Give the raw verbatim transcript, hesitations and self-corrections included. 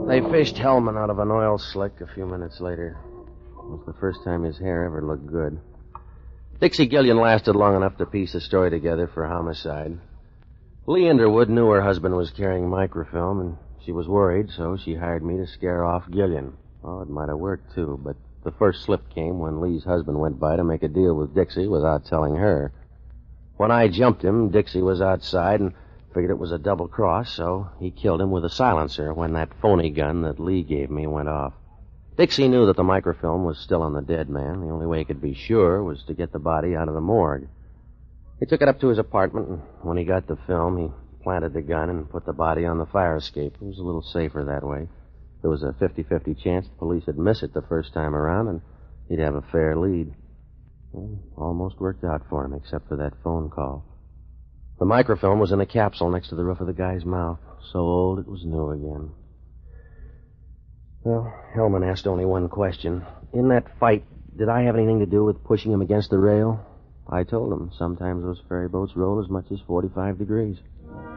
They fished Hellman out of an oil slick a few minutes later. It was the first time his hair ever looked good. Dixie Gillian lasted long enough to piece a story together for homicide. Lee Underwood knew her husband was carrying microfilm, and she was worried, so she hired me to scare off Gillian. Well, it might have worked, too, but the first slip came when Lee's husband went by to make a deal with Dixie without telling her. When I jumped him, Dixie was outside and figured it was a double cross, so he killed him with a silencer when that phony gun that Lee gave me went off. Dixie knew that the microfilm was still on the dead man. The only way he could be sure was to get the body out of the morgue. He took it up to his apartment, and when he got the film, he planted the gun and put the body on the fire escape. It was a little safer that way. There was a fifty-fifty chance the police would miss it the first time around, and he'd have a fair lead. Well, almost worked out for him, except for that phone call. The microfilm was in a capsule next to the roof of the guy's mouth. So old it was new again. Well, Hellman asked only one question. In that fight, did I have anything to do with pushing him against the rail? I told him sometimes those ferry boats roll as much as forty-five degrees.